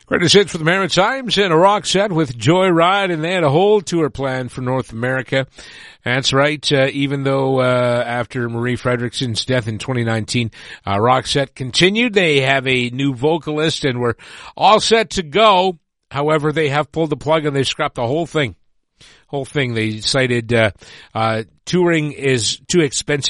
Greatest hits for the Maritimes and a rock set with Joyride, and they had a whole tour plan for North America. That's right. Even though after Marie Fredrikson's death in 2019, rock set continued. They have a new vocalist, and we're all set to go. However, they have pulled the plug and they've scrapped the whole thing. They cited touring is too expensive.